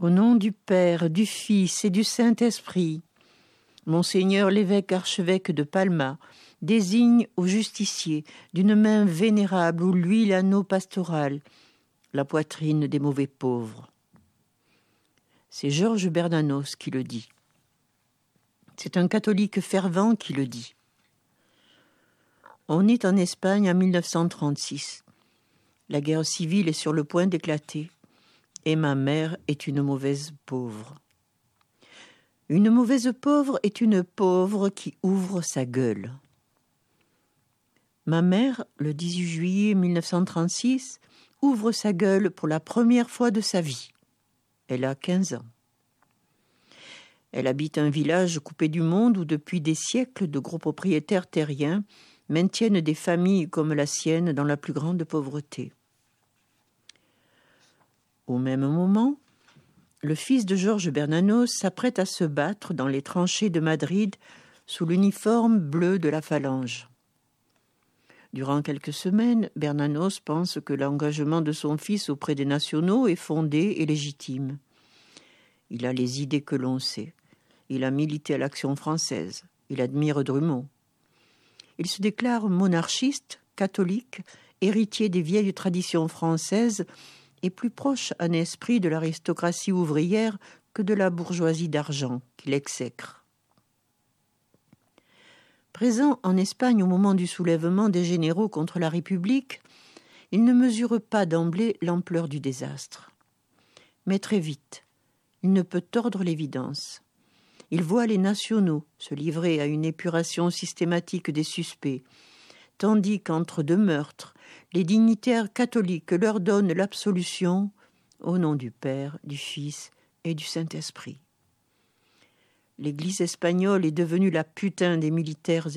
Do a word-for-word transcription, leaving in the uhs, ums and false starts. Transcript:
Au nom du Père, du Fils et du Saint-Esprit, Monseigneur l'évêque archevêque de Palma désigne au justicier d'une main vénérable où luit l'anneau pastoral, la poitrine des mauvais pauvres. C'est Georges Bernanos qui le dit. C'est un catholique fervent qui le dit. On est en Espagne en mille neuf cent trente-six. La guerre civile est sur le point d'éclater et ma mère est une mauvaise pauvre. Une mauvaise pauvre est une pauvre qui ouvre sa gueule. Ma mère, le dix-huit juillet mille neuf cent trente-six, ouvre sa gueule pour la première fois de sa vie. Elle a quinze ans. Elle habite un village coupé du monde où depuis des siècles de gros propriétaires terriens maintiennent des familles comme la sienne dans la plus grande pauvreté. Au même moment, le fils de Georges Bernanos s'apprête à se battre dans les tranchées de Madrid sous l'uniforme bleu de la Phalange. Durant quelques semaines, Bernanos pense que l'engagement de son fils auprès des nationaux est fondé et légitime. Il a les idées que l'on sait. Il a milité à l'Action française. Il admire Drummond. Il se déclare monarchiste, catholique, héritier des vieilles traditions françaises et plus proche en esprit de l'aristocratie ouvrière que de la bourgeoisie d'argent qu'il exècre. Présent en Espagne au moment du soulèvement des généraux contre la République, il ne mesure pas d'emblée l'ampleur du désastre. Mais très vite, il ne peut tordre l'évidence. Il voit les nationaux se livrer à une épuration systématique des suspects, tandis qu'entre deux meurtres, les dignitaires catholiques leur donnent l'absolution au nom du Père, du Fils et du Saint-Esprit. L'Église espagnole est devenue la putain des militaires